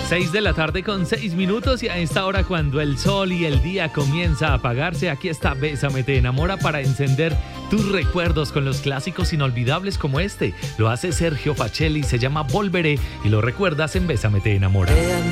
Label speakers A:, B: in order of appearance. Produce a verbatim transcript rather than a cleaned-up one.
A: seis de la tarde con seis minutos y a esta hora cuando el sol y el día comienza a apagarse, aquí está Bésame Te Enamora para encender tus recuerdos con los clásicos inolvidables como este. Lo hace Sergio Facelli, se llama Volveré y lo recuerdas en Bésame Te Enamora.